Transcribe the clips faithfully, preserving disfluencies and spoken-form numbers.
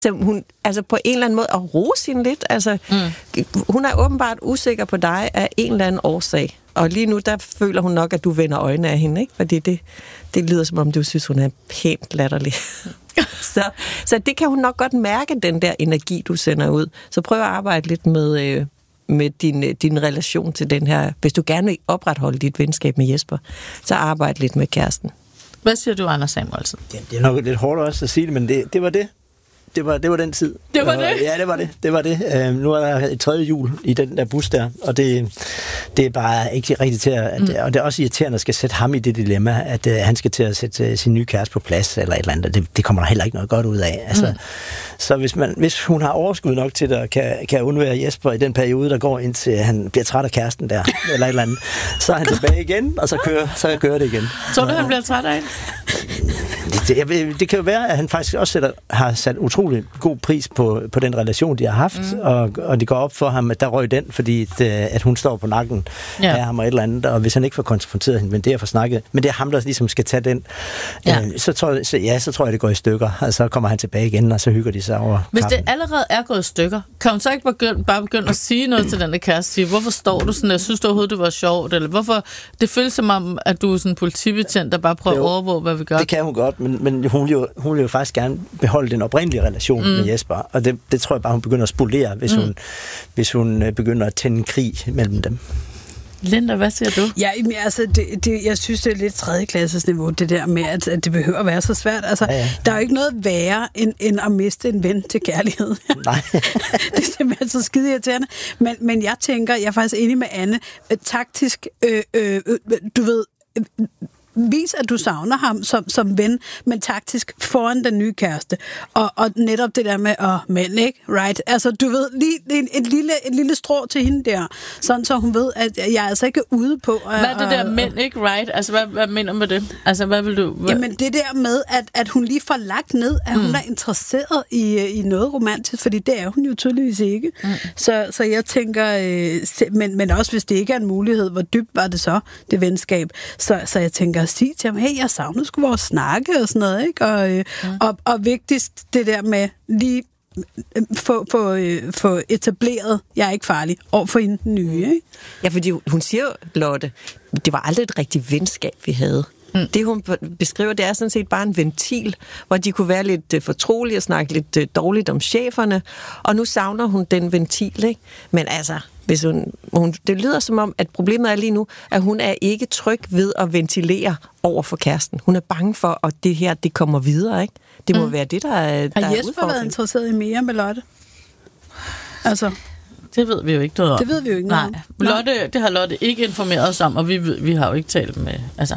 Så hun, altså på en eller anden måde at rose hende lidt. Altså, mm. hun er åbenbart usikker på dig af en eller anden årsag. Og lige nu, der føler hun nok, at du vender øjnene af hende, ikke? Fordi det, det lyder som om, du synes, hun er pænt latterlig. så, så det kan hun nok godt mærke, den der energi, du sender ud. Så prøv at arbejde lidt med, øh, med din, din relation til den her. Hvis du gerne vil opretholde dit venskab med Jesper, så arbejde lidt med kæresten. Hvad siger du, Anders Samuelsen? Ja, det er nok lidt hårdt også at sige det, men det, det var det. Det var, det var den tid. Det var det? Og, ja, det var det. Det var det. Uh, nu er der et tredje hjul i den der bus der, og det, det er bare ikke rigtigt til at... Mm. Og det er også irriterende at skal sætte ham i det dilemma, at uh, han skal til at sætte uh, sin nye kæreste på plads, eller et eller andet. Det, det kommer der heller ikke noget godt ud af. Altså, mm. Så hvis, man, hvis hun har overskud nok til det, og kan, kan undvære Jesper i den periode, der går indtil han bliver træt af kæresten der, eller et eller andet, så er han tilbage igen, og så kører, så kører det igen. Tror du, han bliver træt af? Det, det, jeg ved, det kan jo være, at han faktisk også sætter, har sat utrolig god pris på, på den relation, de har haft, mm. og, og det går op for ham, at der røg den, fordi det, at hun står på nakken ja. af ham og et eller andet, og hvis han ikke får konfronteret hende, men det er for snakket, men det er ham, der ligesom skal tage den, ja. Øh, så, tror, så, ja, så tror jeg, det går i stykker, og så kommer han tilbage igen, og så hygger de sig over Hvis kaffen. det allerede er gået i stykker, kan hun så ikke begynde, bare begynde at sige noget til den der kæreste? Sige, hvorfor står du sådan, jeg synes du overhovedet, det var sjovt, eller hvorfor, det føles som om, at du er sådan en politibetjent, der bare prøver jo, at overvåge, hvad vi gør. Det kan hun godt, men, men hun, vil jo, hun vil jo faktisk gerne beholde den oprindelige relation mm. med Jesper, og det, det tror jeg bare, hun begynder at spolere, hvis, mm. hun, hvis hun begynder at tænde en krig mellem dem. Linda, hvad siger du? Ja, altså, det, det, jeg synes, det er lidt tredjeklasses niveau, det der med, at, at det behøver at være så svært. Altså, ja, ja. Der er jo ikke noget værre, end, end at miste en ven til kærlighed. Nej. Det er simpelthen så skide irriterende. Men, men jeg tænker, jeg er faktisk enig med Anne, taktisk, øh, øh, du ved... Øh, vis, at du savner ham som, som ven, men taktisk foran den nye kæreste. Og, og netop det der med, åh, mænd, ikke? Right? Altså, du ved, lige et, et, lille, et lille strå til hende der, sådan så hun ved, at jeg er altså ikke ude på... Hvad er det der mænd, ikke? Right? Altså, hvad, hvad mener du med det? Altså, hvad vil du... Hvad? Jamen, det der med, at, at hun lige får lagt ned, at mm. hun er interesseret i, i noget romantisk, fordi det er hun jo tydeligvis ikke. Mm. Så, så jeg tænker, øh, men, men også hvis det ikke er en mulighed, hvor dybt var det så, det venskab, så, så jeg tænker, at sige til ham, hey, jeg savner sgu vores snakke og sådan noget, ikke? Og, øh, mm. og, og vigtigst det der med lige få, få, øh, få etableret, jeg er ikke farlig, over for hende den nye, ikke? Ja, fordi hun siger jo, Lotte, det var aldrig et rigtigt venskab, vi havde. Mm. Det, hun beskriver, det er sådan set bare en ventil, hvor de kunne være lidt uh, fortrolige og snakke lidt uh, dårligt om cheferne, og nu savner hun den ventil, ikke? Men altså, hvis hun, hun, det lyder som om, at problemet er lige nu, at hun er ikke tryg ved at ventilere over for kæresten. Hun er bange for, at det her, det kommer videre, ikke? Det må mm. være det, der er der Har Jesper været interesseret i mere med Lotte? Altså... Det ved vi jo ikke noget om. Det ved vi jo ikke noget om. Nej, Lotte, det har Lotte ikke informeret os om, og vi, vi har jo ikke talt med... Altså...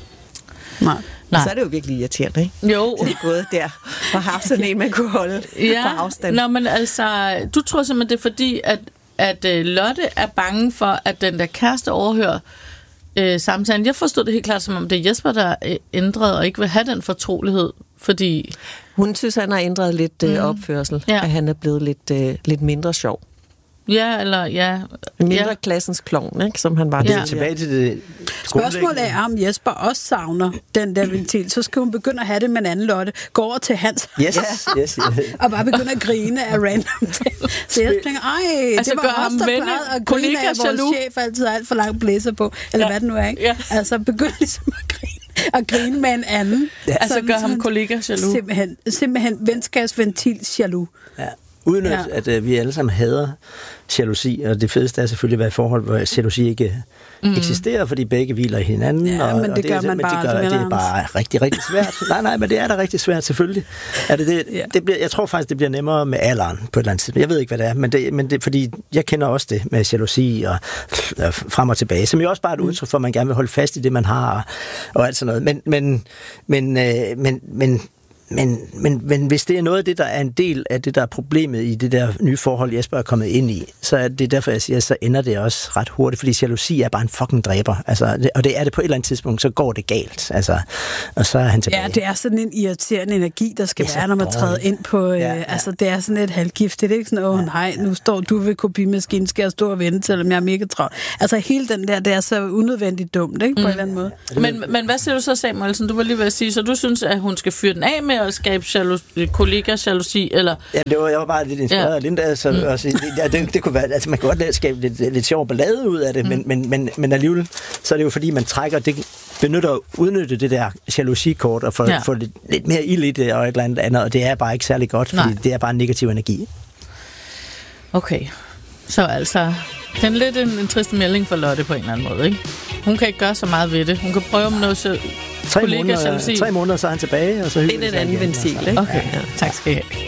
Nej. Nej. Så er det jo virkelig irriterende, ikke? Jo. Det er gået der og haft sådan en, man kunne holde ja. på afstand. Nå, men altså, du tror simpelthen, det er fordi, at, at uh, Lotte er bange for, at den der kæreste overhører uh, samtalen. Jeg forstod det helt klart, som om det er Jesper, der er ændret og ikke vil have den fortrolighed, fordi... Hun synes, han har ændret lidt uh, opførsel, ja. At han er blevet lidt, uh, lidt mindre sjov. Ja, eller ja. Mindre ja. klassens klovn, ikke? Som han var ja. Det tilbage til det. Spørgsmålet er, om Jesper også savner den der ventil. Så skal hun begynde at have det med en anden Lotte. Gå over til hans. Yes, yes, yes. Og bare begynde at grine af random ting. Så jeg tænker, ej, altså, det var også der plejede at grine af, at vores chef altid har alt for langt blæser på. Eller ja. Hvad det nu er, ikke? Ja. Altså, begynd ligesom at grine. Og grine med en anden. Ja. Altså, gør ham kollega jaloux. Simpelthen, simpelthen venskabsventil jaloux. Ja. Uden ja. at, at vi alle sammen hader jalousi, og det fedeste er selvfølgelig at være i forhold, hvor jalousi ikke mm. eksisterer, fordi begge hviler i hinanden. Ja, og, men det og det gør er, man men bare det, gør, det er bare rigtig, rigtig svært. nej, nej, men det er da rigtig svært, selvfølgelig. Er det, det, ja. det bliver, jeg tror faktisk, det bliver nemmere med alderen på et eller andet tidspunkt. Jeg ved ikke, hvad det er, men det, men det fordi jeg kender også det med jalousi og, og frem og tilbage, som jo også bare er et udtryk for, at man gerne vil holde fast i det, man har, og, og alt sådan noget. Men, men, men, øh, men, men Men, men, men hvis det er noget af det, der er en del af det, der er problemet i det der nye forhold, Jesper er kommet ind i, så er det derfor, jeg siger, så ender det også ret hurtigt, fordi jalousi er bare en fucking dræber. Altså, og det er det på et eller andet tidspunkt, så går det galt. Altså, og så er han tilbage. Ja, det er sådan en irriterende energi, der skal være, når man træder ind på... Øh, ja, ja. Altså, det er sådan et halvgift. Det er ikke sådan, åh oh, nej, nu står du ved kopimaskinen, skal jeg stå og vente, selvom jeg er mega travlt. Altså, hele den der, det er så unødvendigt dumt, ikke? På mm. en eller anden måde. Men, men hvad siger du så, Samuelsen? Du var lige ved at sige, så du synes, at hun skal fyre den af med med at skabe jalousi, kollega-jalousi, eller... Ja, det var, jeg var bare lidt inspireret af ja. Linda, så mm. også, det, ja, det, det kunne være, altså man kan godt skabe lidt, lidt sjov ballade ud af det, mm. men, men, men, men alligevel, så er det jo fordi, man trækker, det benytter at udnytte det der jalousikort, og få, ja. få lidt, lidt mere ild i det, og et eller andet andet, og det er bare ikke særlig godt, fordi Nej. det er bare en negativ energi. Okay, så altså... Det er lidt en, en trist melding for Lotte på en eller anden måde, ikke? Hun kan ikke gøre så meget ved det. Hun kan prøve med noget så tre måneder, tre måneder, så er han tilbage, og så hygger det er en anden ventil, ikke? Okay, ja. Tak skal I have.